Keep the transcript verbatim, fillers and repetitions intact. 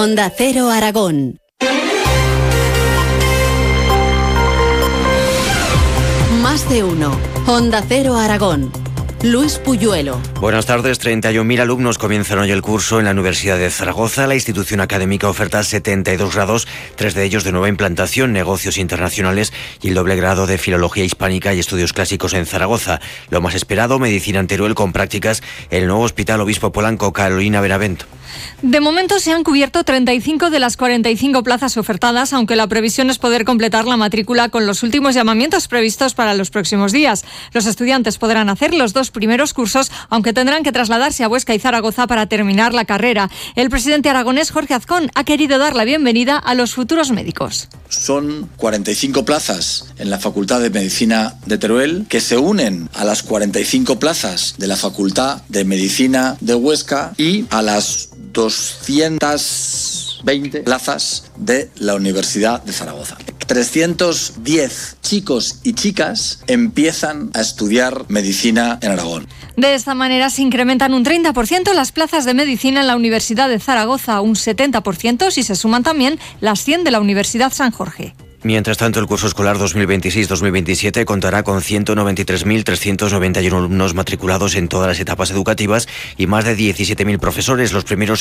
Onda Cero Aragón. Más de uno. Onda Cero Aragón. Luis Puyuelo. Buenas tardes. treinta y un mil alumnos comienzan hoy el curso en la Universidad de Zaragoza. La institución académica oferta setenta y dos grados, tres de ellos de nueva implantación, negocios internacionales y el doble grado de filología hispánica y estudios clásicos en Zaragoza. Lo más esperado, medicina en Teruel con prácticas en el nuevo Hospital Obispo Polanco. Carolina Benavento. De momento se han cubierto treinta y cinco de las cuarenta y cinco plazas ofertadas, aunque la previsión es poder completar la matrícula con los últimos llamamientos previstos para los próximos días. Los estudiantes podrán hacer los dos primeros cursos, aunque tendrán que trasladarse a Huesca y Zaragoza para terminar la carrera. El presidente aragonés, Jorge Azcón, ha querido dar la bienvenida a los futuros médicos. Son cuarenta y cinco plazas en la Facultad de Medicina de Teruel que se unen a las cuarenta y cinco plazas de la Facultad de Medicina de Huesca y a las doscientas veinte plazas de la Universidad de Zaragoza. trescientos diez chicos y chicas empiezan a estudiar medicina en Aragón. De esta manera se incrementan un treinta por ciento las plazas de medicina en la Universidad de Zaragoza, un setenta por ciento si se suman también las cien de la Universidad San Jorge. Mientras tanto, el curso escolar dos mil veintiséis dos mil veintisiete contará con ciento noventa y tres mil trescientos noventa y uno alumnos matriculados en todas las etapas educativas y más de diecisiete mil profesores. Los primeros